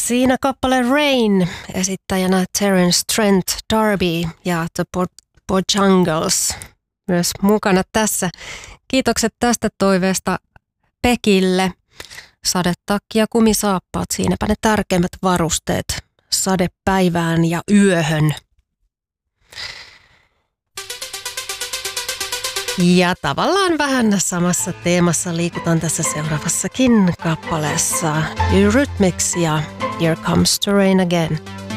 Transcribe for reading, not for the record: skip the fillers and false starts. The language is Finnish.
Siinä kappale Rain, esittäjänä Terence Trent D'Arby ja The Bojangles myös mukana tässä. Kiitokset tästä toiveesta Pekille. Sadetakki ja kumisaappaat, siinäpä ne tärkeimmät varusteet sadepäivään ja yöhön. Ja tavallaan vähän samassa teemassa liikutaan tässä seuraavassakin kappaleessa. Eurythmics ja Here Comes the Rain Again.